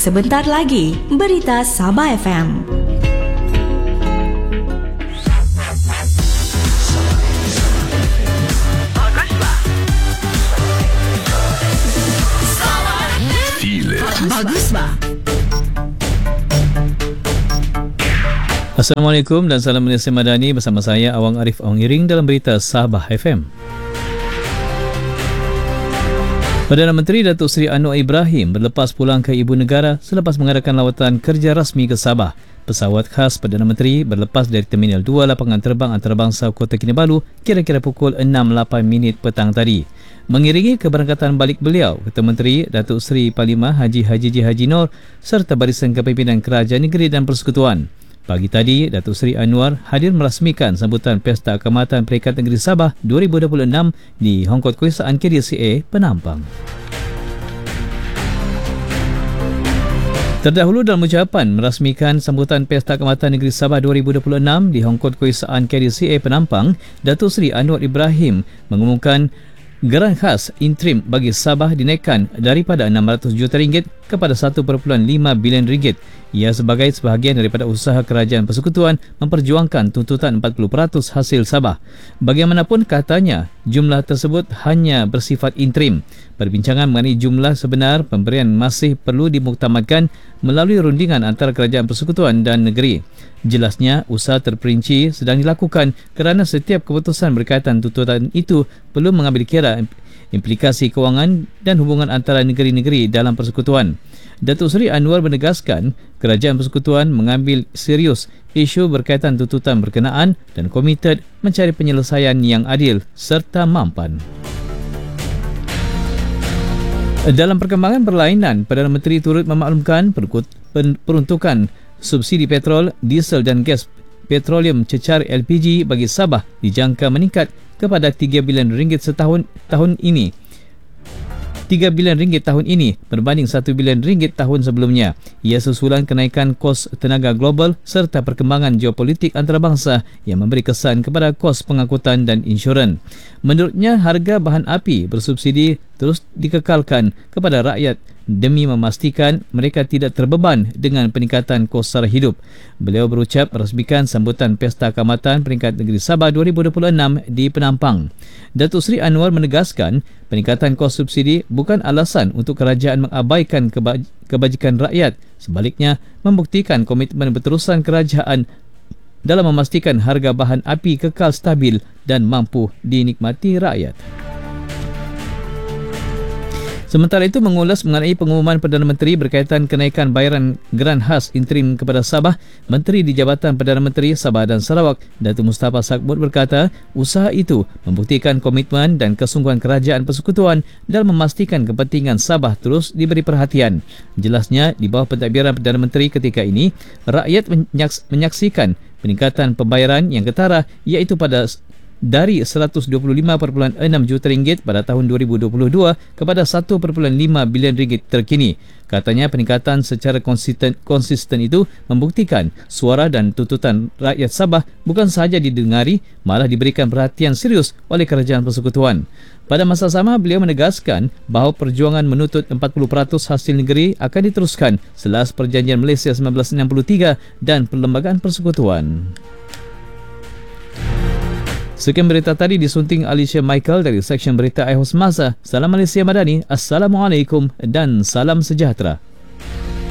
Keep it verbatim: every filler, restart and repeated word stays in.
sebentar lagi, Berita Sabah F M. Bagus bah. Assalamualaikum dan salam Malaysia Madani, bersama saya Awang Arif Awang Iring dalam Berita Sabah F M. Perdana Menteri Datuk Seri Anwar Ibrahim berlepas pulang ke ibu negara selepas mengadakan lawatan kerja rasmi ke Sabah. Pesawat khas Perdana Menteri berlepas dari Terminal dua Lapangan Terbang Antarabangsa Kota Kinabalu kira-kira pukul enam lapan minit petang tadi. Mengiringi keberangkatan balik beliau, Ketua Menteri Datuk Seri Parlimen Haji Haji Ji Haji Nur serta barisan kepimpinan Kerajaan Negeri dan Persekutuan. Pagi tadi, Datuk Seri Anwar hadir merasmikan sambutan Pesta Keamatan Peringkat Negeri Sabah dua ribu dua puluh enam di Hongkong Kewisahan K D C A Penampang. Terdahulu dalam ucapan merasmikan sambutan Pesta Keamatan Negeri Sabah dua ribu dua puluh enam di Hongkong Kewisahan K D C A Penampang, Datuk Seri Anwar Ibrahim mengumumkan geran khas interim bagi Sabah dinaikkan daripada enam ratus juta ringgit kepada satu perpuluhan lima bilion ringgit. Ia sebagai sebahagian daripada usaha Kerajaan Persekutuan memperjuangkan tuntutan empat puluh peratus hasil Sabah. Bagaimanapun katanya, jumlah tersebut hanya bersifat interim. Perbincangan mengenai jumlah sebenar pemberian masih perlu dimuktamadkan melalui rundingan antara Kerajaan Persekutuan dan negeri. Jelasnya, usaha terperinci sedang dilakukan kerana setiap keputusan berkaitan tuntutan itu perlu mengambil kira implikasi kewangan dan hubungan antara negeri-negeri dalam persekutuan. Datuk Seri Anwar menegaskan Kerajaan Persekutuan mengambil serius isu berkaitan tuntutan berkenaan dan komited mencari penyelesaian yang adil serta mampan. Dalam perkembangan berlainan, Perdana Menteri turut memaklumkan peruntukan subsidi petrol, diesel dan gas petroleum cecar L P G bagi Sabah dijangka meningkat kepada tiga bilion ringgit setahun tahun ini. tiga bilion ringgit tahun ini berbanding satu bilion ringgit tahun sebelumnya. Ia susulan kenaikan kos tenaga global serta perkembangan geopolitik antarabangsa yang memberi kesan kepada kos pengangkutan dan insurans. Menurutnya, harga bahan api bersubsidi terus dikekalkan kepada rakyat demi memastikan mereka tidak terbeban dengan peningkatan kos sara hidup. Beliau berucap merasmikan sambutan Pesta Keamatan Peringkat Negeri Sabah dua ribu dua puluh enam di Penampang. Datuk Seri Anwar menegaskan peningkatan kos subsidi bukan alasan untuk kerajaan mengabaikan kebaj- kebajikan rakyat. Sebaliknya, membuktikan komitmen berterusan kerajaan dalam memastikan harga bahan api kekal stabil dan mampu dinikmati rakyat. Sementara itu, mengulas mengenai pengumuman Perdana Menteri berkaitan kenaikan bayaran geran khas interim kepada Sabah, Menteri di Jabatan Perdana Menteri Sabah dan Sarawak, Datuk Mustafa Sakmud berkata, usaha itu membuktikan komitmen dan kesungguhan Kerajaan Persekutuan dalam memastikan kepentingan Sabah terus diberi perhatian. Jelasnya, di bawah pentadbiran Perdana Menteri ketika ini, rakyat menyaks- menyaksikan peningkatan pembayaran yang ketara, iaitu pada dari seratus dua puluh lima perpuluhan enam juta ringgit pada tahun dua ribu dua puluh dua kepada satu perpuluhan lima bilion ringgit terkini. Katanya peningkatan secara konsisten, konsisten itu membuktikan suara dan tuntutan rakyat Sabah bukan sahaja didengari, malah diberikan perhatian serius oleh Kerajaan Persekutuan. Pada masa sama, beliau menegaskan bahawa perjuangan menuntut empat puluh peratus hasil negeri akan diteruskan selepas Perjanjian Malaysia seribu sembilan ratus enam puluh tiga dan Perlembagaan Persekutuan. Sekian berita tadi disunting Alicia Michael dari Seksyen Berita iHost Masa. Salam Malaysia Madani, Assalamualaikum dan salam sejahtera.